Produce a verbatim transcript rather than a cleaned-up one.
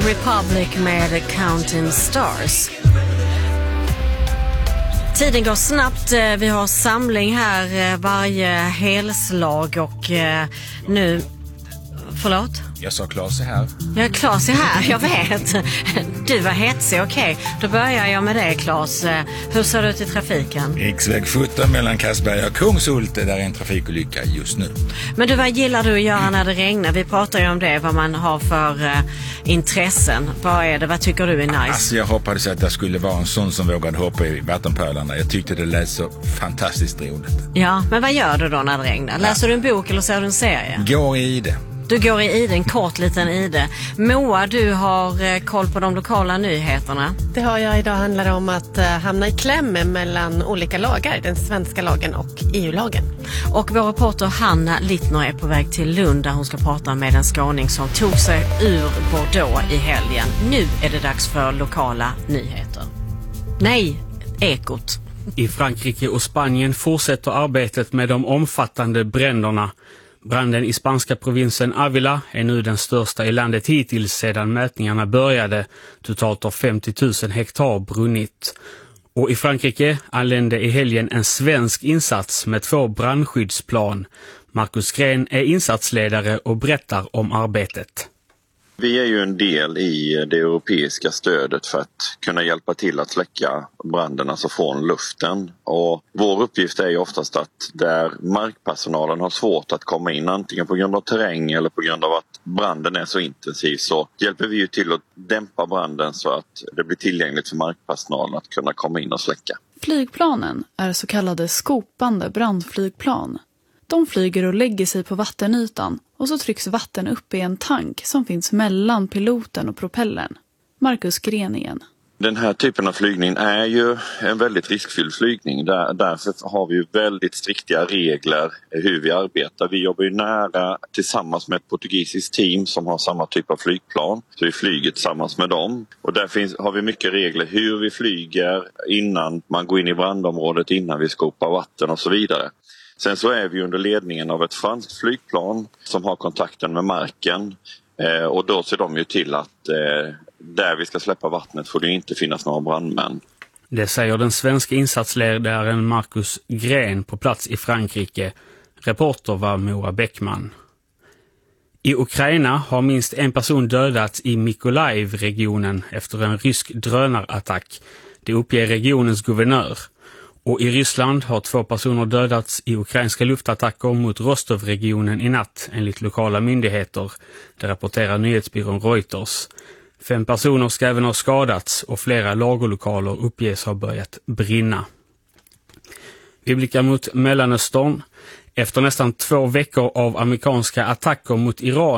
Republic med Counting Stars. Tiden går snabbt. Vi har samling här varje helslag och nu... Förlåt? Jag sa Claes är här. Ja, Claes är här, jag vet. Du var hetsig, okej. Okay. Då börjar jag med det, Claes. Hur ser det ut i trafiken? Riksväg sjutton mellan Kassberg och Kungsulte, där är en trafikolycka just nu. Men du, vad gillar du att göra när det regnar? Vi pratar ju om det, vad man har för uh, intressen. Vad är det? Vad tycker du är nice? Alltså, jag hoppades att det skulle vara en sån som vågade hoppa i vattenpölarna. Jag tyckte det lät så fantastiskt roligt. Ja, men vad gör du då när det regnar? Läser ja. du en bok eller ser du en serie? Går i det. Du går i ide, en kort liten ide. Moa, du har eh, koll på de lokala nyheterna. Det har jag. Idag handlar det om att eh, hamna i kläm mellan olika lagar, den svenska lagen och E U-lagen. Och vår reporter Hanna Littner är på väg till Lund där hon ska prata med en skåning som tog sig ur Bordeaux i helgen. Nu är det dags för lokala nyheter. Nej, Ekot. I Frankrike och Spanien fortsätter arbetet med de omfattande bränderna. Branden i spanska provinsen Ávila är nu den största i landet hittills sedan mätningarna började. Totalt har femtio tusen hektar brunnit. Och i Frankrike anlände i helgen en svensk insats med två brandskyddsplan. Markus Gren är insatsledare och berättar om arbetet. Vi är ju en del i det europeiska stödet för att kunna hjälpa till att släcka branden, alltså från luften. Och vår uppgift är ju oftast att där markpersonalen har svårt att komma in, antingen på grund av terräng eller på grund av att branden är så intensiv, så hjälper vi ju till att dämpa branden så att det blir tillgängligt för markpersonalen att kunna komma in och släcka. Flygplanen är så kallade skopande brandflygplan. De flyger och lägger sig på vattenytan och så trycks vatten upp i en tank som finns mellan piloten och propellern. Markus Gren igen. Den här typen av flygning är ju en väldigt riskfylld flygning. Där, därför har vi ju väldigt strikta regler hur vi arbetar. Vi jobbar ju nära tillsammans med ett portugisiskt team som har samma typ av flygplan. Så vi flyger tillsammans med dem. Och där finns, har vi mycket regler hur vi flyger innan man går in i brandområdet, innan vi skopar vatten och så vidare. Sen så är vi under ledningen av ett franskt flygplan som har kontakten med marken. Eh, och då ser de ju till att eh, där vi ska släppa vattnet får det inte finnas några brandmän. Det säger den svenska insatsledaren Markus Gren på plats i Frankrike. Reporter var Moa Bäckman. I Ukraina har minst en person dödats i Mykolaiv-regionen efter en rysk drönarattack. Det uppger regionens guvernör. Och i Ryssland har två personer dödats i ukrainska luftattacker mot Rostov-regionen i natt, enligt lokala myndigheter. Det rapporterar nyhetsbyrån Reuters. Fem personer ska även ha skadats och flera lagerlokaler uppges ha börjat brinna. Vi blickar mot Mellanöstern. Efter nästan två veckor av amerikanska attacker mot Iran